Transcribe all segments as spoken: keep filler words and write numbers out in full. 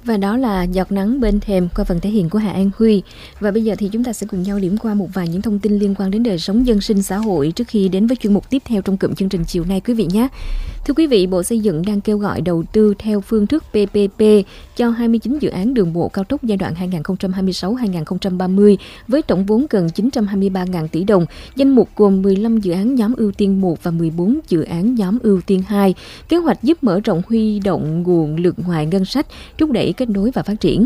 Và đó là Giọt nắng bên thềm qua phần thể hiện của Hà An Huy. Và bây giờ thì chúng ta sẽ cùng nhau điểm qua một vài những thông tin liên quan đến đời sống dân sinh xã hội trước khi đến với chuyên mục tiếp theo trong cụm chương trình chiều nay quý vị nhé. Thưa quý vị, Bộ Xây dựng đang kêu gọi đầu tư theo phương thức pê pê pê cho hai mươi chín dự án đường bộ cao tốc giai đoạn hai nghìn không trăm hai mươi sáu đến hai nghìn không trăm ba mươi với tổng vốn gần chín trăm hai mươi ba nghìn tỷ đồng. Danh mục gồm mười lăm dự án nhóm ưu tiên một và mười bốn dự án nhóm ưu tiên hai. Kế hoạch giúp mở rộng huy động nguồn lực ngoài ngân sách, thúc đẩy kết nối và phát triển.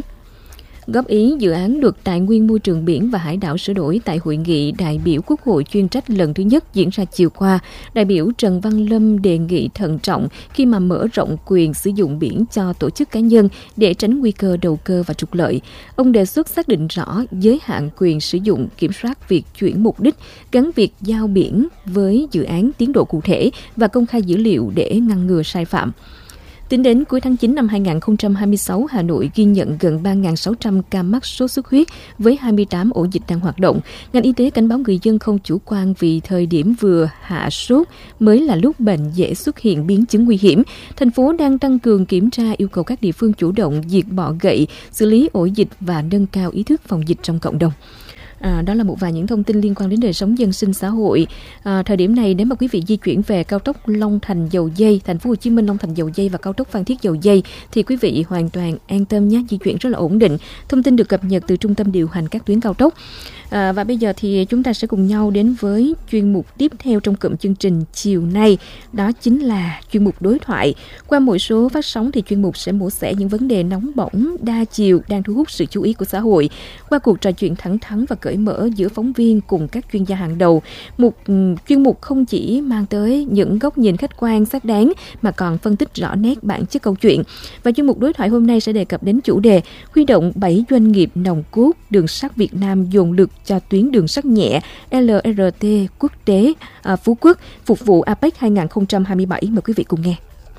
Góp ý dự án Luật Tài nguyên Môi trường biển và Hải đảo sửa đổi tại hội nghị đại biểu Quốc hội chuyên trách lần thứ nhất diễn ra chiều qua, đại biểu Trần Văn Lâm đề nghị thận trọng khi mà mở rộng quyền sử dụng biển cho tổ chức cá nhân để tránh nguy cơ đầu cơ và trục lợi. Ông đề xuất xác định rõ giới hạn quyền sử dụng, kiểm soát việc chuyển mục đích, gắn việc giao biển với dự án tiến độ cụ thể và công khai dữ liệu để ngăn ngừa sai phạm. Tính đến cuối tháng chín năm hai nghìn không trăm hai mươi sáu, Hà Nội ghi nhận gần ba nghìn sáu trăm ca mắc sốt xuất huyết với hai mươi tám ổ dịch đang hoạt động. Ngành y tế cảnh báo người dân không chủ quan vì thời điểm vừa hạ sốt mới là lúc bệnh dễ xuất hiện biến chứng nguy hiểm. Thành phố đang tăng cường kiểm tra, yêu cầu các địa phương chủ động diệt bọ gậy, xử lý ổ dịch và nâng cao ý thức phòng dịch trong cộng đồng. À, đó là một vài những thông tin liên quan đến đời sống dân sinh xã hội. À, thời điểm này, nếu mà quý vị di chuyển về cao tốc Long Thành Dầu Giây, thành phố Hồ Chí Minh Long Thành Dầu Giây và cao tốc Phan Thiết Dầu Giây thì quý vị hoàn toàn an tâm nhé, di chuyển rất là ổn định. Thông tin được cập nhật từ trung tâm điều hành các tuyến cao tốc. À, và bây giờ thì chúng ta sẽ cùng nhau đến với chuyên mục tiếp theo trong cụm chương trình chiều nay, đó chính là chuyên mục đối thoại. Qua mỗi số phát sóng thì chuyên mục sẽ mổ xẻ những vấn đề nóng bỏng, đa chiều đang thu hút sự chú ý của xã hội. Qua cuộc trò chuyện thẳng thắn và cởi mở giữa phóng viên cùng các chuyên gia hàng đầu, một chuyên mục không chỉ mang tới những góc nhìn khách quan xác đáng mà còn phân tích rõ nét bản chất câu chuyện. Và chuyên mục đối thoại hôm nay sẽ đề cập đến chủ đề huy động bảy doanh nghiệp nòng cốt đường sắt Việt Nam dồn lực cho tuyến đường sắt nhẹ lờ rờ tê quốc tế à, Phú Quốc phục vụ a pếch hai nghìn không trăm hai mươi bảy. Mời quý vị cùng nghe.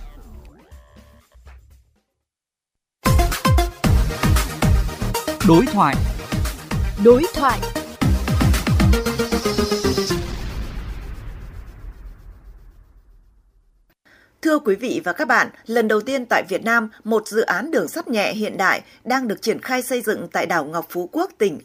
Đối thoại. Đối thoại. Thưa quý vị và các bạn, lần đầu tiên tại Việt Nam, một dự án đường sắt nhẹ hiện đại đang được triển khai xây dựng tại đảo Ngọc Phú Quốc, tỉnh